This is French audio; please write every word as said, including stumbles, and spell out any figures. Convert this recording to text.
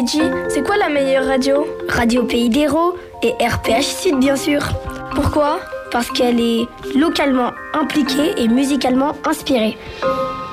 Meiji, c'est quoi la meilleure radio? Radio Pays d'Hérault et R P H Sud, bien sûr. Pourquoi? Parce qu'elle est localement impliquée et musicalement inspirée.